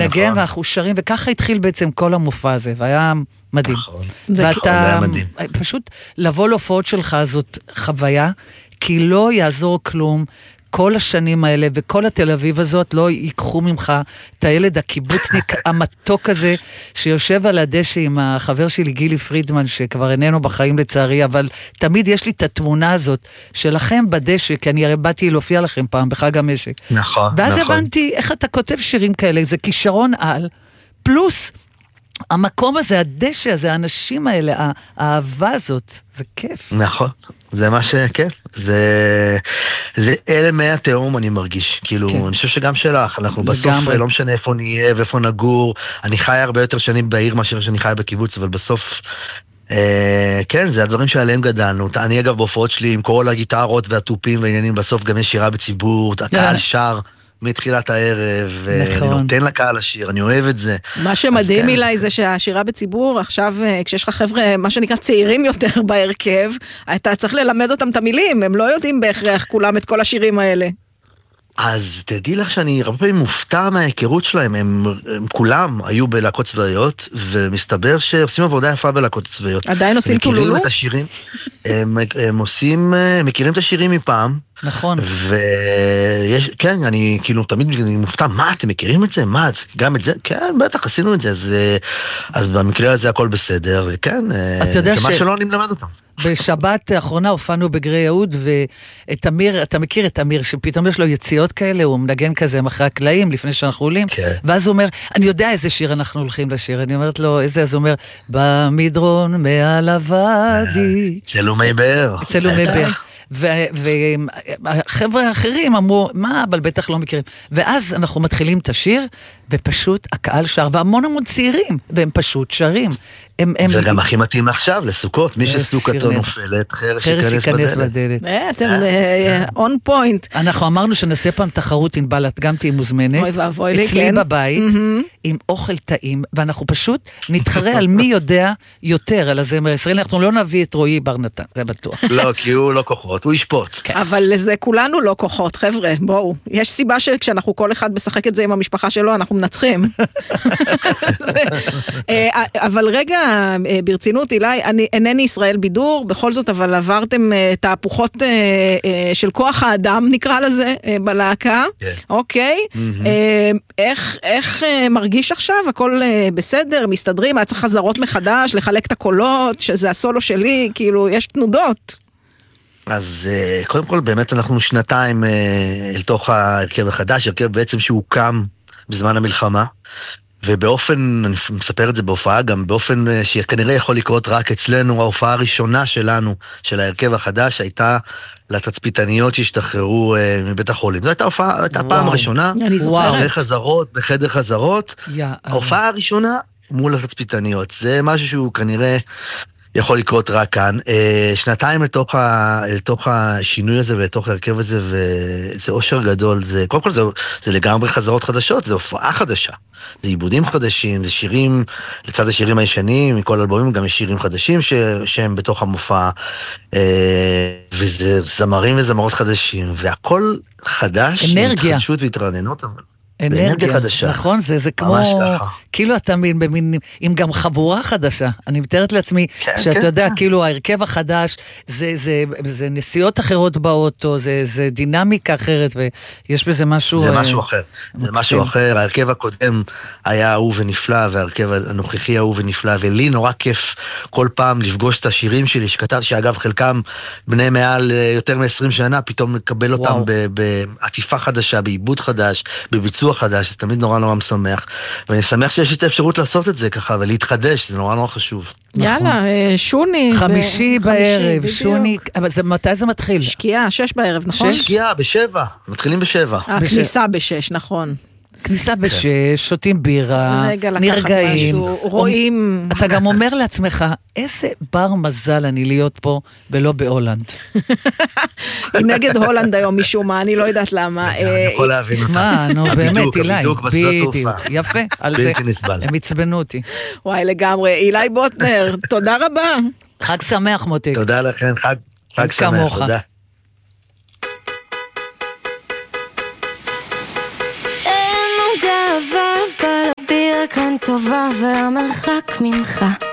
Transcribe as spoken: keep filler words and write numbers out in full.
מנגן נכון. ואנחנו שרים, וככה התחיל בעצם כל המופע הזה, והיה מדהים. נכון. ואתה פשוט לבוא להופעות שלך זאת חוויה, כי לא יעזור כלום, כל השנים האלה וכל התל אביב הזאת לא ייקחו ממך את הילד הקיבוצניק המתוק הזה שיושב על הדשא עם החבר שלי גילי פרידמן שכבר איננו בחיים לצערי, אבל תמיד יש לי את התמונה הזאת שלכם בדשא, כי אני הרי באתי להופיע לכם פעם בחג המשק. נכון, ואז נכון. הבנתי איך אתה כותב שירים כאלה, זה כישרון על, פלוס המקום הזה, הדשא הזה, האנשים האלה, האהבה הזאת, זה כיף. נכון, זה מה שכיף. זה, זה אלה מי התאום אני מרגיש. כאילו, כן. אני חושב שגם שלך, אנחנו לגמרי. בסוף לא משנה איפה נהיה ואיפה נגור. אני חי הרבה יותר שנים בעיר מאשר שאני חי בקיבוץ, אבל בסוף, אה, כן, זה הדברים שעליהם גדלנו. אני אגב בהופעות שלי עם כל הגיטרות והטופים והעניינים, בסוף גם יש שירה בציבור, הקהל שר. מתחילת הערב, ואני נותן לקהל השיר, אני אוהב את זה. מה שמדהים אליי זה שהשירה בציבור, עכשיו כשיש לך חבר'ה, מה שנקרא צעירים יותר בהרכב, אתה צריך ללמד אותם את המילים, הם לא יודעים בהכרח כולם את כל השירים האלה. אז תדעי לך שאני הרבה פעמים מופתע מההיכרות שלהם, הם, הם כולם היו בלהקות צבאיות, ומסתבר שעושים עבודה יפה בלהקות צבאיות. עדיין עושים טולולו? מכירים את השירים, הם, הם עושים, מכירים את השירים מפעם, נכון. ויש, כן, אני כאילו תמיד אני מופתע, מה, אתם מכירים את זה? מה, גם את זה? כן, בטח, עשינו את זה, אז, אז במקרה הזה הכל בסדר, וכן, זה מה שלא אני מלמד אותם. בשבת האחרונה הופענו בגרי יהוד, ואת אמיר, אתה מכיר את אמיר, שפתאום יש לו יציאות כאלה, הוא מנגן כזה אחרי הקלעים, לפני שאנחנו עולים, כן. ואז הוא אומר, אני יודע איזה שיר אנחנו הולכים לשיר, אני אומרת לו, איזה, אז הוא אומר, במדרון מעל הוואדי. צלומי באר. צלומי באר. והחבר'ה האחרים אמרו, מה, אבל בטח לא מכירים. ואז אנחנו מתחילים את השיר, ופשוט הקהל שר, והמון המון צעירים, והם פשוט שרים. זה גם הכי מתאים עכשיו, לסוכות, מי שסוכתו נופלת, חרש ייכנס בדלת. אתם און פוינט. אנחנו אמרנו שנעשה פעם תחרות עם בלט, גם תהיה מוזמנת, אצלי בבית, עם אוכל טעים, ואנחנו פשוט נתחרה על מי יודע יותר על הזמר הישראלי, אנחנו לא נביא את רועי בר נתן, זה בטוח. לא, כי הוא לא כוחות, הוא ישפוט. אבל לזה כולנו לא כוחות, חבר'ה, בואו. יש סיבה שכשאנחנו כל אחד משחק את זה עם המשפחה שלו, אנחנו מנצחים. אבל רגע, ברצינות, אילי, אני אינני ישראל בידור, בכל זאת, אבל עברתם תהפוכות של כוח האדם, נקרא לזה, בלהקה. אוקיי. איך, איך מרגיש עכשיו? הכל בסדר, מסתדרים, היה צריך חזרות מחדש, לחלק את הקולות, שזה הסולו שלי, כאילו, יש תנודות. אז קודם כל, באמת אנחנו שנתיים אל תוך ההרכב החדש, הרכב בעצם שהוא קם בזמן המלחמה, ובאופן, אני מספר את זה בהופעה, גם באופן שכנראה יכול לקרות רק אצלנו, ההופעה הראשונה שלנו, של ההרכב החדש, הייתה לתצפיתניות שהשתחררו אה, מבית החולים. זו הייתה הופעה, הייתה פעם ראשונה, בחדר חזרות, בחדר חזרות, ההופעה הראשונה מול התצפיתניות, זה משהו שהוא כנראה יכול לקרות רק כאן. שנתיים לתוך, ה, לתוך השינוי הזה ולתוך הרכב הזה, וזה אושר גדול. זה, קודם כל זה, זה לגמרי חזרות חדשות, זה הופעה חדשה. זה עיבודים חדשים, זה שירים, לצד השירים הישנים, מכל אלבומים גם יש שירים חדשים ש, שהם בתוך המופע, וזה זמרים וזמרות חדשים, והכל חדש, אנרגיה. עם התחדשות והתרעננות, אבל... אנרגיה חדשה. נכון, זה, זה כמו, כאילו אתה מין, במין, עם גם חבורה חדשה. אני מתארת לעצמי, כן, שאתה כן, יודע, כן. כאילו ההרכב החדש, זה, זה, זה נסיעות אחרות באוטו, זה, זה דינמיקה אחרת, ויש בזה משהו... זה משהו אחר, זה משהו אחר. ההרכב הקודם היה אהוב ונפלא, וההרכב הנוכחי אהוב ונפלא, ולי נורא כיף כל פעם לפגוש את השירים שלי, שכתב שאגב חלקם בני מעל יותר מ-עשרים שנה, פתאום לקבל אותם בעטיפה חדשה, בעיבוד חדש, בביצוע חדש, זה תמיד נורא נורא משמח, ואני שמח שיש לי את האפשרות לעשות את זה ככה, ולהתחדש, זה נורא נורא חשוב. יאללה, שוני. חמישי בערב, שוני, אבל מתי זה מתחיל? שקיעה, שש בערב, נכון? שקיעה, בשבע, מתחילים בשבע. הכניסה בשש, נכון. כניסה בשש, שותים בירה, נרגעים, רואים... אתה גם אומר לעצמך, איזה בר מזל אני להיות פה ולא בהולנד. היא נגד הולנד היום משום מה, אני לא יודעת למה. אני יכול להבין אותה. מה, נו באמת, אילי. בדיוק בשדה תעופה. יפה, על זה. הם הצבנו אותי. וואי, לגמרי. אילי בוטנר, תודה רבה. חג שמח, מותק. תודה לכם, חג שמח, תודה. כאן טובה והמרחק ממך